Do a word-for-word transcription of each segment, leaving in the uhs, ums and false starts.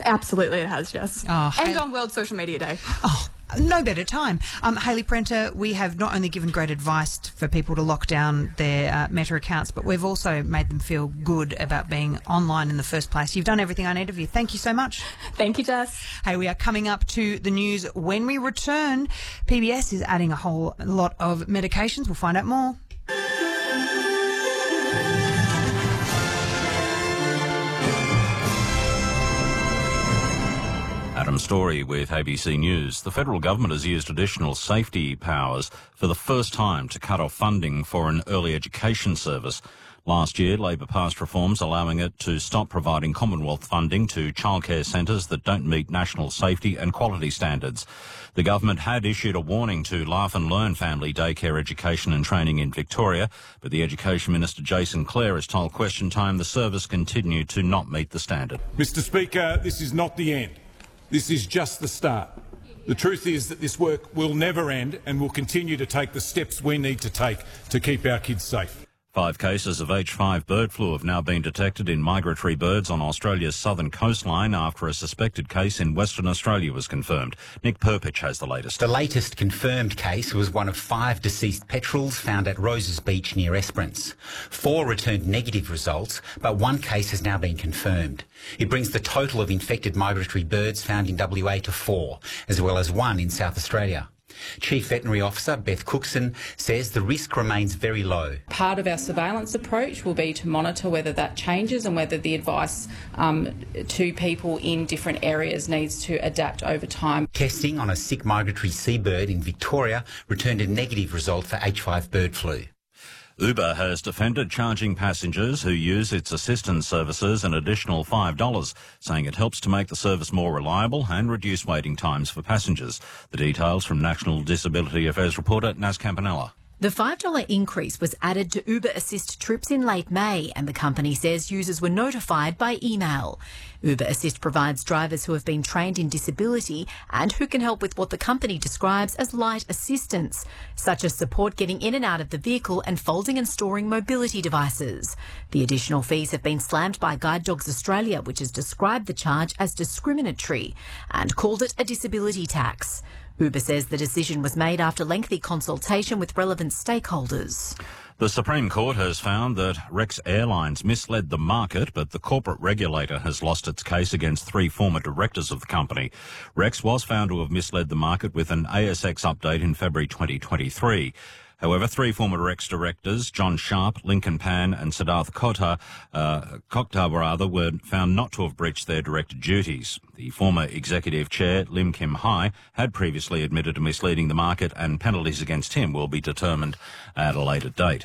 Absolutely it has, Jess. Oh, and Hay- on World Social Media Day. Oh, no better time. Um, Hayley Prenter, we have not only given great advice for people to lock down their uh, Meta accounts, but we've also made them feel good about being online in the first place. You've done everything I need of you. Thank you so much. Thank you, Jess. Hey, we are coming up to the news. When we return, P B S is adding a whole lot of medications. We'll find out more. Adam Story with A B C News. The federal government has used additional safety powers for the first time to cut off funding for an early education service. Last year, Labor passed reforms allowing it to stop providing Commonwealth funding to childcare centres that don't meet national safety and quality standards. The government had issued a warning to Laugh and Learn family daycare education and training in Victoria, but the Education Minister Jason Clare has told Question Time the service continued to not meet the standard. Mister Speaker, this is not the end. This is just the start. The truth is that this work will never end and will continue to take the steps we need to take to keep our kids safe. Five cases of H five bird flu have now been detected in migratory birds on Australia's southern coastline after a suspected case in Western Australia was confirmed. Nick Perpich has the latest. The latest confirmed case was one of five deceased petrels found at Roses Beach near Esperance. Four returned negative results, but one case has now been confirmed. It brings the total of infected migratory birds found in W A to four, as well as one in South Australia. Chief Veterinary Officer Beth Cookson says the risk remains very low. Part of our surveillance approach will be to monitor whether that changes and whether the advice um, to people in different areas needs to adapt over time. Testing on a sick migratory seabird in Victoria returned a negative result for H five bird flu. Uber has defended charging passengers who use its assistance services an additional five dollars, saying it helps to make the service more reliable and reduce waiting times for passengers. The details from National Disability Affairs reporter Naz Campanella. The five dollars increase was added to Uber Assist trips in late May, and the company says users were notified by email. Uber Assist provides drivers who have been trained in disability and who can help with what the company describes as light assistance, such as support getting in and out of the vehicle and folding and storing mobility devices. The additional fees have been slammed by Guide Dogs Australia, which has described the charge as discriminatory and called it a disability tax. Uber says the decision was made after lengthy consultation with relevant stakeholders. The Supreme Court has found that Rex Airlines misled the market, but the corporate regulator has lost its case against three former directors of the company. Rex was found to have misled the market with an A S X update in February twenty twenty-three. However, three former ex-directors, John Sharp, Lincoln Pan and Siddharth Kota, uh, Kokta rather, were found not to have breached their director duties. The former executive chair, Lim Kim Hai, had previously admitted to misleading the market, and penalties against him will be determined at a later date.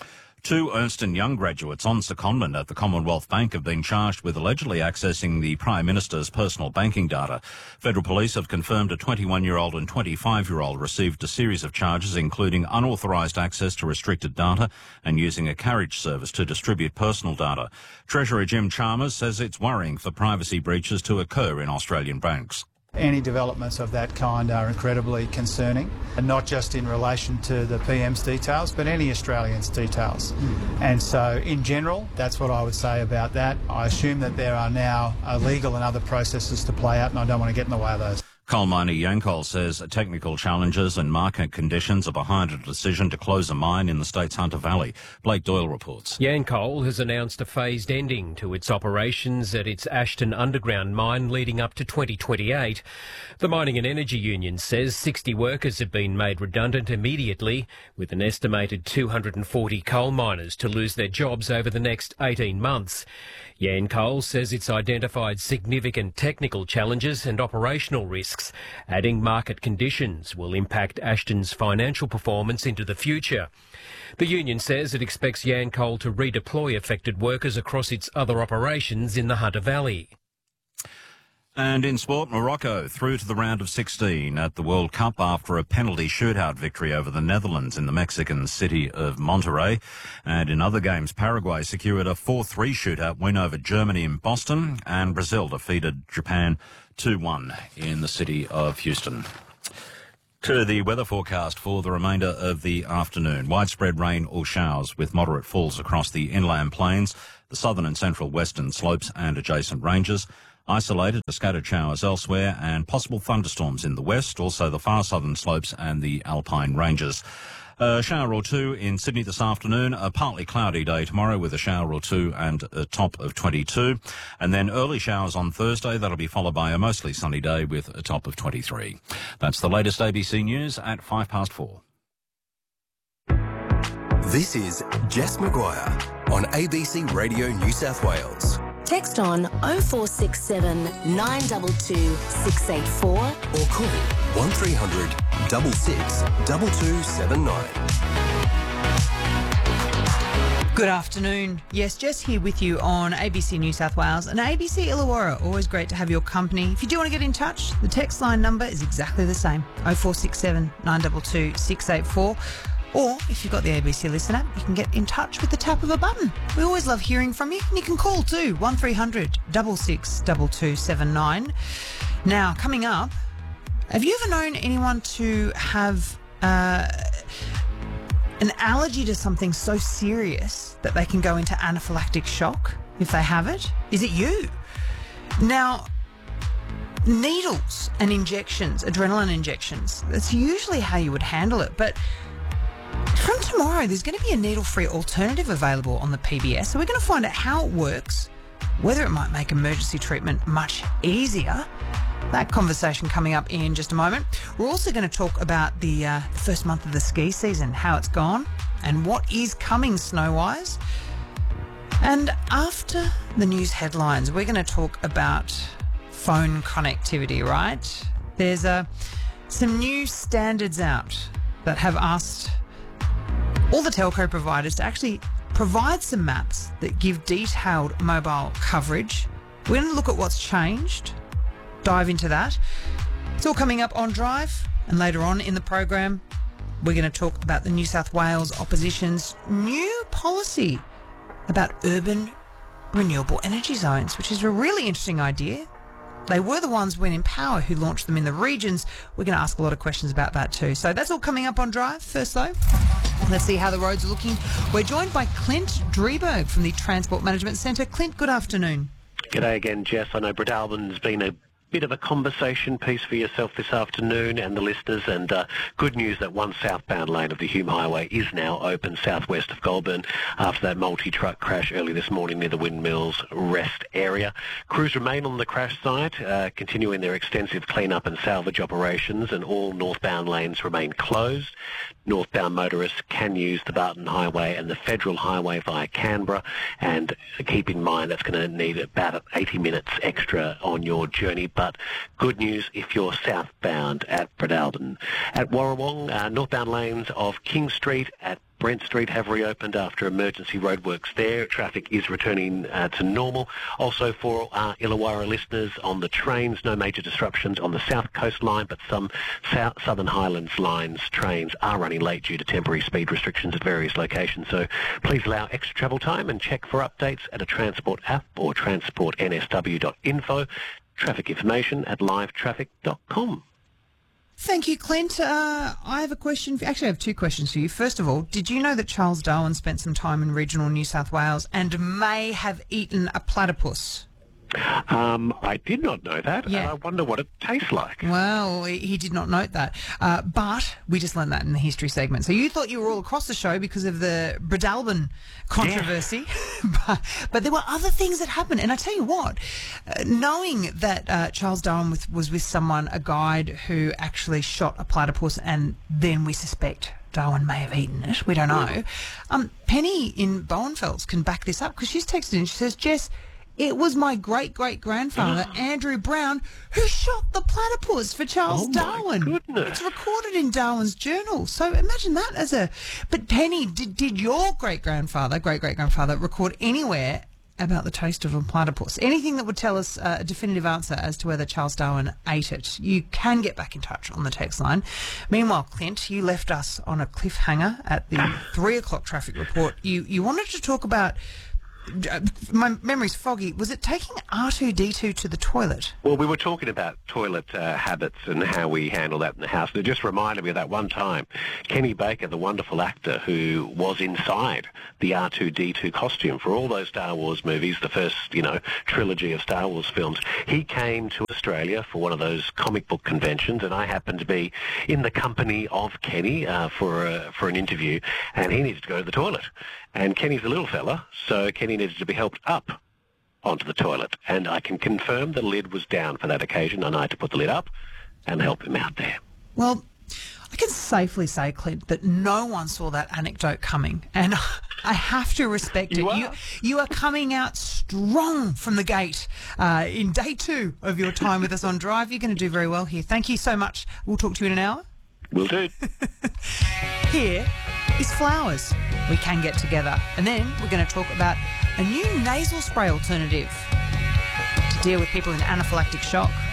Two Ernst and Young graduates on secondment at the Commonwealth Bank have been charged with allegedly accessing the Prime Minister's personal banking data. Federal Police have confirmed a twenty-one-year-old and twenty-five-year-old received a series of charges, including unauthorised access to restricted data and using a carriage service to distribute personal data. Treasurer Jim Chalmers says it's worrying for privacy breaches to occur in Australian banks. Any developments of that kind are incredibly concerning, and not just in relation to the P M's details, but any Australian's details. Mm. And so, in general, that's what I would say about that. I assume that there are now uh, legal and other processes to play out, and I don't want to get in the way of those. Coal miner Yancoal says technical challenges and market conditions are behind a decision to close a mine in the state's Hunter Valley. Blake Doyle reports. Yancoal has announced a phased ending to its operations at its Ashton underground mine leading up to twenty twenty-eight. The Mining and Energy Union says sixty workers have been made redundant immediately, with an estimated two hundred forty coal miners to lose their jobs over the next eighteen months. Yancoal says it's identified significant technical challenges and operational risks, adding market conditions will impact Ashton's financial performance into the future. The union says it expects Yancoal to redeploy affected workers across its other operations in the Hunter Valley. And in sport, Morocco through to the round of sixteen at the World Cup after a penalty shootout victory over the Netherlands in the Mexican city of Monterrey. And in other games, Paraguay secured a four three shootout win over Germany in Boston, and Brazil defeated Japan two one in the city of Houston. To the weather forecast for the remainder of the afternoon. Widespread rain or showers with moderate falls across the inland plains, the southern and central western slopes and adjacent ranges. Isolated scattered showers elsewhere and possible thunderstorms in the west, also the far southern slopes and the Alpine ranges. A shower or two in Sydney this afternoon, a partly cloudy day tomorrow with a shower or two and a top of twenty-two. And then early showers on Thursday, that'll be followed by a mostly sunny day with a top of twenty-three. That's the latest A B C News at five past four. This is Jess Maguire on A B C Radio New South Wales. Text on oh four six seven, nine two two, six eight four or call one three hundred, six six, two two seven nine. Good afternoon. Yes, Jess here with you on A B C New South Wales and A B C Illawarra. Always great to have your company. If you do want to get in touch, the text line number is exactly the same, oh four six seven, nine two two, six eight four. Or, if you've got the A B C Listen app, you can get in touch with the tap of a button. We always love hearing from you, and you can call too, one three hundred, six six, two two seven nine. Now, coming up, have you ever known anyone to have uh, an allergy to something so serious that they can go into anaphylactic shock if they have it? Is it you? Now, needles and injections, adrenaline injections, that's usually how you would handle it, but from tomorrow, there's going to be a needle-free alternative available on the P B S, so we're going to find out how it works, whether it might make emergency treatment much easier. That conversation coming up in just a moment. We're also going to talk about the, uh, the first month of the ski season, how it's gone, and what is coming snow-wise. And after the news headlines, we're going to talk about phone connectivity, right? There's uh, some new standards out that have asked all the telco providers to actually provide some maps that give detailed mobile coverage. We're going to look at what's changed, dive into that. It's all coming up on Drive, and later on in the program, we're going to talk about the New South Wales opposition's new policy about urban renewable energy zones, which is a really interesting idea. They were the ones when in power who launched them in the regions. We're going to ask a lot of questions about that too. So that's all coming up on Drive. First though, let's see how the roads are looking. We're joined by Clint Drieberg from the Transport Management Centre. Clint, good afternoon. G'day again, Jess. I know Bretalburn's been a bit of a conversation piece for yourself this afternoon and the listeners, and uh, good news that one southbound lane of the Hume Highway is now open southwest of Goulburn after that multi-truck crash early this morning near the Windmills Rest area. Crews remain on the crash site, uh, continuing their extensive clean-up and salvage operations, and all northbound lanes remain closed. Northbound motorists can use the Barton Highway and the Federal Highway via Canberra, and keep in mind that's going to need about eighty minutes extra on your journey. But good news if you're southbound at Bretalburn. At Warrawong, uh, northbound lanes of King Street at Brent Street have reopened after emergency roadworks there. Traffic is returning uh, to normal. Also for our Illawarra listeners on the trains, no major disruptions on the South Coast line, but some South, Southern Highlands lines trains are running late due to temporary speed restrictions at various locations. So please allow extra travel time and check for updates at a Transport app or transport n s w dot info. Traffic information at live traffic dot com. Thank you, Clint. Uh, I have a question. For, actually, I have two questions for you. First of all, did you know that Charles Darwin spent some time in regional New South Wales and may have eaten a platypus? Um, I did not know that. Yeah. And I wonder what it tastes like. Well, he he did not note that. Uh, but we just learned that in the history segment. So you thought you were all across the show because of the Bretalburn controversy. Yeah. but, but there were other things that happened. And I tell you what, uh, knowing that uh, Charles Darwin was, was with someone, a guide who actually shot a platypus, and then we suspect Darwin may have eaten it. We don't know. Um, Penny in Bowenfels can back this up because she's texted in. She says, Jess, it was my great-great-grandfather, Andrew Brown, who shot the platypus for Charles oh Darwin. My goodness. It's recorded in Darwin's journal. So imagine that as a... But Penny, did, did your great-grandfather, great-great-grandfather, record anywhere about the taste of a platypus? Anything that would tell us uh, a definitive answer as to whether Charles Darwin ate it? You can get back in touch on the text line. Meanwhile, Clint, you left us on a cliffhanger at the three o'clock traffic report. You, you wanted to talk about uh, my memory's foggy. Was it taking R two D two to the toilet? Well, we were talking about toilet uh, habits and how we handle that in the house. And it just reminded me of that one time, Kenny Baker, the wonderful actor who was inside the R two D two costume for all those Star Wars movies, the first, you know, trilogy of Star Wars films. He came to Australia for one of those comic book conventions, and I happened to be in the company of Kenny uh, for uh, for an interview, and he needed to go to the toilet. And Kenny's a little fella, so Kenny needed to be helped up onto the toilet. And I can confirm the lid was down for that occasion, and I had to put the lid up and help him out there. Well, I can safely say, Clint, that no one saw that anecdote coming, and I have to respect You it. are. You, you are coming out strong from the gate uh, in day two of your time with us on Drive. You're going to do very well here. Thank you so much. We'll talk to you in an hour. Will do. Here is Flowers. We Can Get Together. And then we're going to talk about a new nasal spray alternative to deal with people in anaphylactic shock.